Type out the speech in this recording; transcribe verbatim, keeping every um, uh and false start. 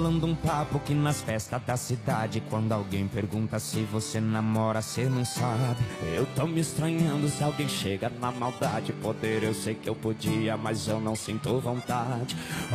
Falando um papo que nas festas da cidade, quando alguém pergunta se você namora, cê não sabe. Eu tô me estranhando se alguém chega na maldade. Poder eu sei que eu podia, mas eu não sinto vontade.